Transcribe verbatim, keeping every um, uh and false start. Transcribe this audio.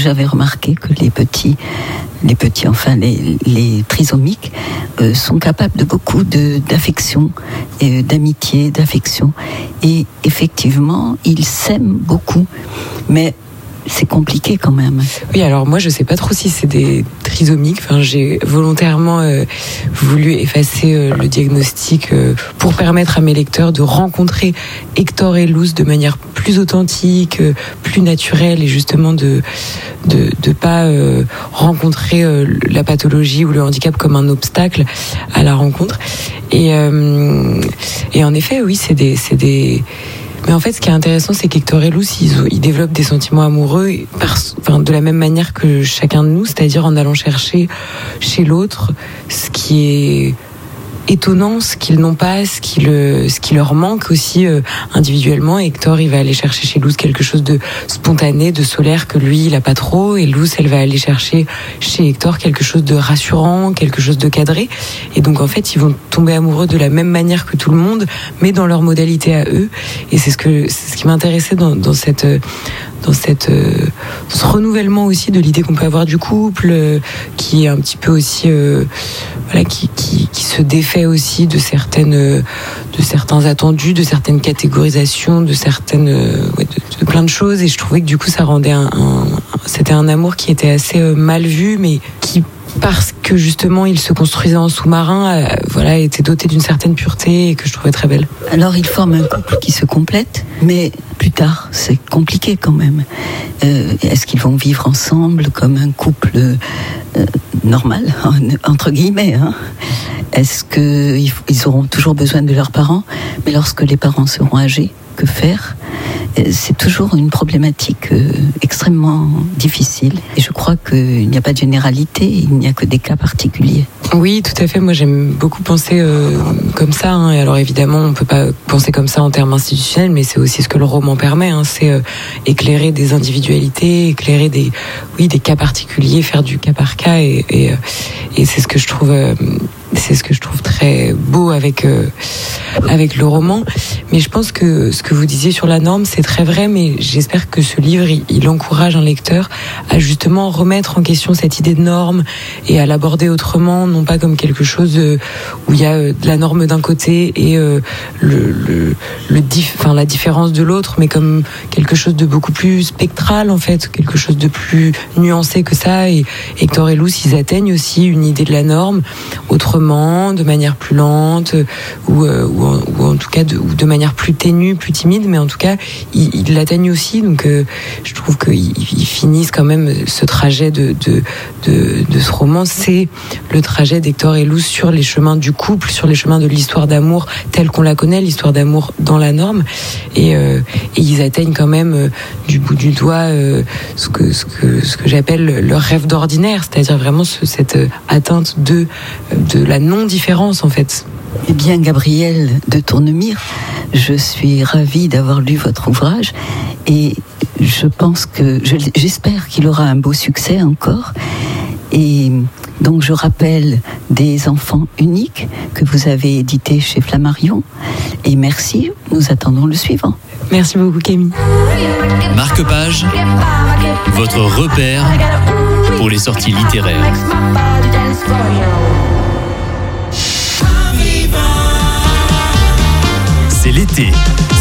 j'avais remarqué que les petits, les petits, enfin les, les trisomiques, euh, sont capables de beaucoup de, d'affection, et d'amitié, d'affection. Et effectivement, ils s'aiment beaucoup. Mais c'est compliqué quand même. Oui, alors moi je sais pas trop si c'est des trisomiques. Enfin, j'ai volontairement euh, voulu effacer euh, le diagnostic euh, pour permettre à mes lecteurs de rencontrer Hector et Luz de manière plus authentique, euh, plus naturelle, et justement de de de pas euh, rencontrer euh, la pathologie ou le handicap comme un obstacle à la rencontre. Et euh, et en effet, oui, c'est des c'est des Mais en fait, ce qui est intéressant, c'est qu'Hector et Luz, ils, ils développent des sentiments amoureux par, enfin, de la même manière que chacun de nous, c'est-à-dire en allant chercher chez l'autre ce qui est étonnant, ce qu'ils n'ont pas, ce qui, le, ce qui leur manque aussi euh, individuellement. Hector, il va aller chercher chez Luz quelque chose de spontané, de solaire que lui, il a pas trop. Et Luz, elle va aller chercher chez Hector quelque chose de rassurant, quelque chose de cadré. Et donc, en fait, ils vont tomber amoureux de la même manière que tout le monde, mais dans leur modalité à eux. Et c'est ce que, c'est ce qui m'intéressait dans, dans cette... dans cette euh, ce renouvellement aussi de l'idée qu'on peut avoir du couple, euh, qui est un petit peu aussi euh, voilà, qui, qui qui se défait aussi de certaines euh, de certains attendus, de certaines catégorisations, de certaines euh, ouais, de, de plein de choses. Et je trouvais que du coup ça rendait un, un c'était un amour qui était assez euh, mal vu, mais qui, parce que justement il se construisait en sous-marin, euh, voilà, était doté d'une certaine pureté et que je trouvais très belle. Alors ils forment un couple qui se complète, mais plus tard c'est compliqué quand même. Euh, est-ce qu'ils vont vivre ensemble comme un couple euh, normal, entre guillemets, hein? Est-ce qu'ils ils auront toujours besoin de leurs parents? Mais lorsque les parents seront âgés, que faire? C'est toujours une problématique euh, extrêmement difficile. Et je crois qu'il n'y a pas de généralité, il n'y a que des cas particuliers. Oui, tout à fait. Moi, j'aime beaucoup penser euh, comme ça. Hein. Et alors, évidemment, on ne peut pas penser comme ça en termes institutionnels, mais c'est aussi ce que le roman permet. Hein. C'est euh, éclairer des individualités, éclairer des, oui, des cas particuliers, faire du cas par cas. Et, et, et c'est ce que je trouve... Euh, c'est ce que je trouve très beau avec euh, avec le roman. Mais je pense que ce que vous disiez sur la norme, c'est très vrai, mais j'espère que ce livre, il, il encourage un lecteur à justement remettre en question cette idée de norme et à l'aborder autrement, non pas comme quelque chose euh, où il y a euh, de la norme d'un côté et euh, le, le, le dif, enfin, la différence de l'autre, mais comme quelque chose de beaucoup plus spectral, en fait, quelque chose de plus nuancé que ça. Et Hector et Luz, ils atteignent aussi une idée de la norme autrement, de manière plus lente, ou, euh, ou, en, ou en tout cas de, ou de manière plus ténue, plus timide, mais en tout cas, ils, ils l'atteignent aussi. Donc, euh, je trouve qu'ils ils finissent quand même ce trajet de, de, de, de ce roman. C'est le trajet d'Hector et Luz sur les chemins du couple, sur les chemins de l'histoire d'amour telle qu'on la connaît, l'histoire d'amour dans la norme. Et, euh, et ils atteignent quand même euh, du bout du doigt euh, ce que, ce que, ce que j'appelle leur rêve d'ordinaire, c'est-à-dire vraiment ce, cette atteinte de, de la non-différence, en fait. Eh bien, Gabrielle de Tournemire, je suis ravie d'avoir lu votre ouvrage et je pense que, je, j'espère qu'il aura un beau succès encore. Et donc, je rappelle Des enfants uniques que vous avez édité chez Flammarion. Et merci, nous attendons le suivant. Merci beaucoup, Camille. Marque-Page, votre repère pour les sorties littéraires. C'est l'été.